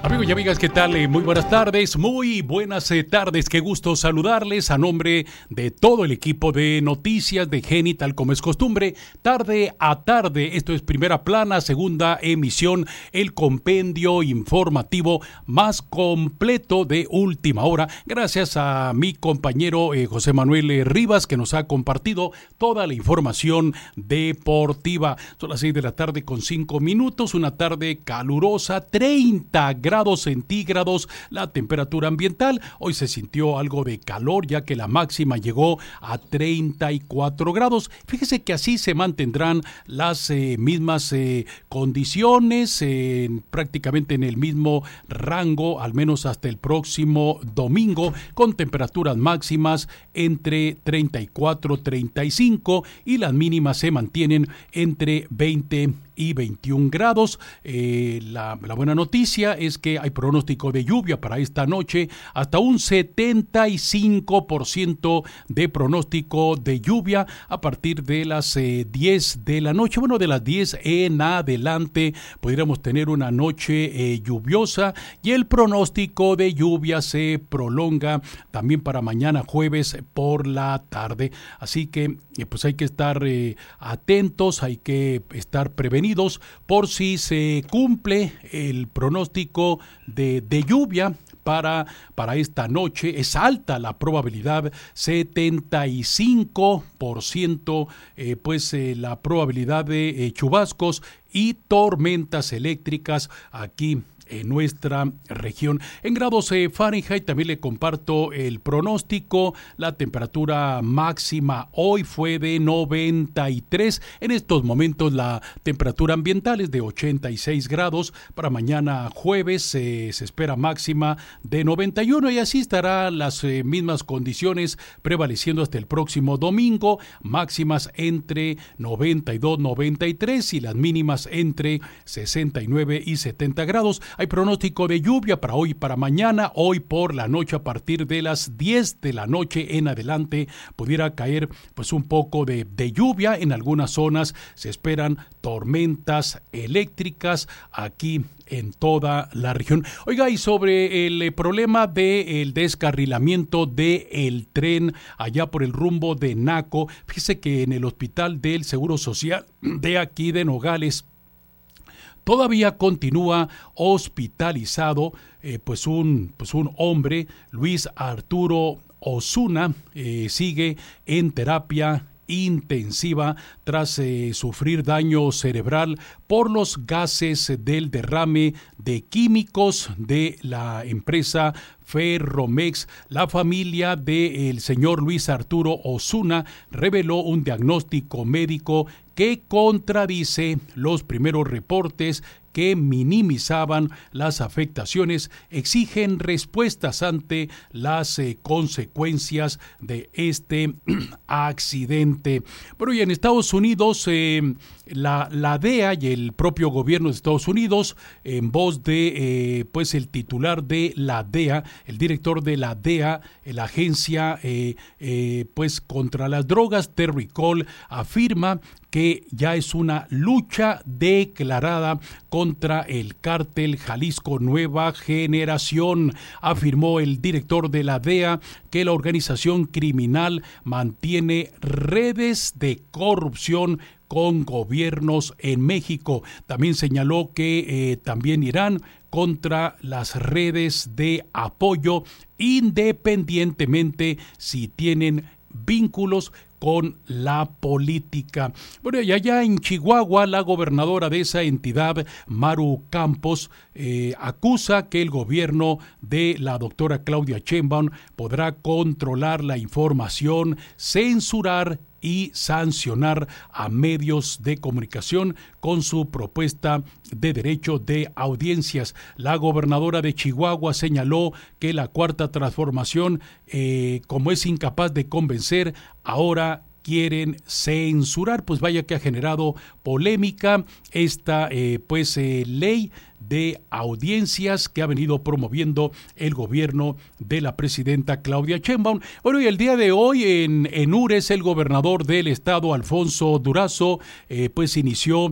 Amigos y amigas, ¿qué tal? Muy buenas tardes, qué gusto saludarles a nombre de todo el equipo de noticias de GENI, tal como es costumbre, tarde a tarde. Esto es Primera Plana, segunda emisión, el compendio informativo más completo de última hora, gracias a mi compañero José Manuel Rivas, que nos ha compartido toda la información deportiva. Son las 6 de la tarde con 5 minutos, una tarde calurosa, 30 grados centígrados la temperatura ambiental. Hoy se sintió algo de calor, ya que la máxima llegó a 34 grados. Fíjese que así se mantendrán las mismas condiciones, prácticamente en el mismo rango, al menos hasta el próximo domingo, con temperaturas máximas entre 34 y 35 y las mínimas se mantienen entre 20 y 21 grados. La buena noticia es que hay pronóstico de lluvia para esta noche, hasta un 75% de pronóstico de lluvia a partir de las 10 de la noche. Bueno, de las 10 en adelante podríamos tener una noche lluviosa, y el pronóstico de lluvia se prolonga también para mañana jueves por la tarde. Así que pues hay que estar atentos, hay que estar prevenidos por si se cumple el pronóstico de lluvia para esta noche. Es alta la probabilidad, 75%, la probabilidad de chubascos y tormentas eléctricas aquí en nuestra región. En grados Fahrenheit también le comparto el pronóstico. La temperatura máxima hoy fue de 93. En estos momentos la temperatura ambiental es de 86 grados. Para mañana jueves se espera máxima de 91, y así estarán las mismas condiciones prevaleciendo hasta el próximo domingo. Máximas entre 92, 93 y las mínimas entre 69 y 70 grados. Hay pronóstico de lluvia para hoy y para mañana. Hoy por la noche, a partir de las 10 de la noche en adelante, pudiera caer pues un poco de lluvia. En algunas zonas se esperan tormentas eléctricas aquí en toda la región. Oiga, y sobre el problema del descarrilamiento del tren allá por el rumbo de Naco, fíjese que en el Hospital del Seguro Social de aquí de Nogales todavía continúa hospitalizado un hombre, Luis Arturo Osuna, sigue en terapia intensiva tras sufrir daño cerebral por los gases del derrame de químicos de la empresa Ferromex. La familia del señor Luis Arturo Osuna reveló un diagnóstico médico que contradice los primeros reportes que minimizaban las afectaciones. Exigen respuestas ante las consecuencias de este accidente. Bueno, y en Estados Unidos, la DEA y el propio gobierno de Estados Unidos, en voz de el titular de la DEA, el director de la DEA, la agencia contra las drogas, Terry Cole, afirma que ya es una lucha declarada contra el cártel Jalisco Nueva Generación. Afirmó el director de la DEA que la organización criminal mantiene redes de corrupción con gobiernos en México. También señaló que también irán contra las redes de apoyo, independientemente si tienen vínculos con la política. Bueno, y allá en Chihuahua, la gobernadora de esa entidad, Maru Campos, acusa que el gobierno de la doctora Claudia Sheinbaum podrá controlar la información, censurar y sancionar a medios de comunicación con su propuesta de derecho de audiencias. La gobernadora de Chihuahua señaló que la Cuarta Transformación, como es incapaz de convencer, ahora quieren censurar. Pues vaya que ha generado polémica esta ley de audiencias que ha venido promoviendo el gobierno de la presidenta Claudia Sheinbaum. Bueno, y el día de hoy en Ures, el gobernador del estado, Alfonso Durazo, inició